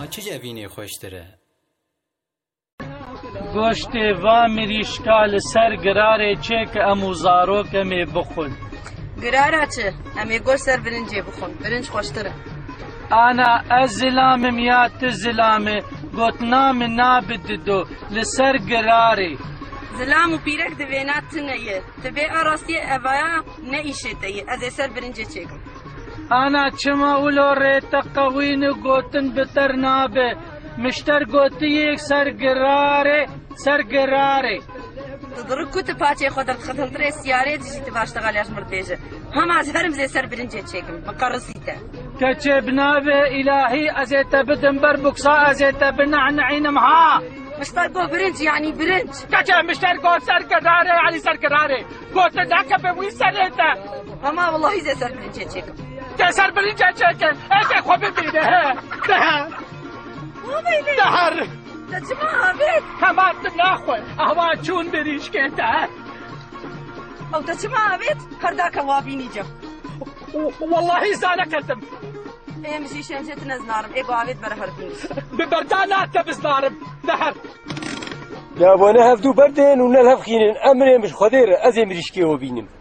چه جوینی خوشتره؟ گوشتی و مریشکال سر گراره چه که امو زاروکمی بخون. گراره چه؟ امی گوش سر برنجی بخون. برنج خوشتره. انا از زلامم یا تزلامه گوتنام نابددو لسر گراره. زلام و پیرک دوینات تنیه. تبی آراستی اوایا نیشه تیه. از سر برنجی چکم. انا چما اولو ریتا قوین گوتن بتر نابه. مشتر گوتی یک سر گراره. تدرک کت پاچه خود خدمت ر سیاره دیجی تباشتغالیش مرتیجه. هم از هرم زی سر برنجی چکم. مقرصیته. کچه بنابه الهی ازیت بدن بر بکسا ازیت بنعنعینم ها. مشتر گو برنج یعنی برنج. کچه مشتر گو سر گراره علی سر گراره. گوت نکه به وی سریته. اما والله زی سر برنجی چکم. که سر برنجی چکم. ایده خوب ببینه. دهر. تجمع هبت. همه نخواه. احوا چون بریش که ده. او تجمع هبت. هر دا کوابینی جا. والله زانه کردم. امشي شمشت نزنارم ايغو عبيد برهر بنيس ببردانات تبزنارم دهر يا بونه هفدو بردين ونلهف خينين امري مش خدير ازي مريشكي وبينم